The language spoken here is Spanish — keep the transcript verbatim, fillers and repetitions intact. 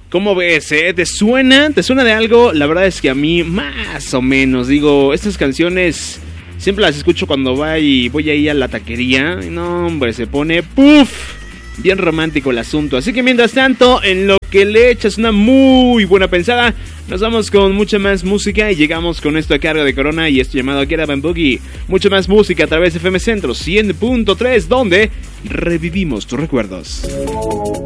¿Cómo ves, eh? ¿Te suena? ¿Te suena de algo? La verdad es que a mí más o menos. Digo, estas canciones siempre las escucho cuando va y voy ahí a la taquería. Y no, hombre, se pone ¡puf! Bien romántico el asunto. Así que mientras tanto, en lo que le echas una muy buena pensada, nos vamos con mucha más música y llegamos con esto a cargo de Corona y esto llamado Get Up and Boogie. Mucha más música a través de F M Centro cien punto tres, donde revivimos tus recuerdos.